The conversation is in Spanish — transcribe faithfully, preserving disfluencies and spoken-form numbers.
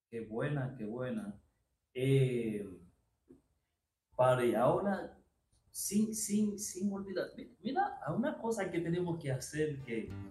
Qué buena, qué buena. Eh, Para y ahora, sin, sin, sin olvidar, mira, a una cosa que tenemos que hacer que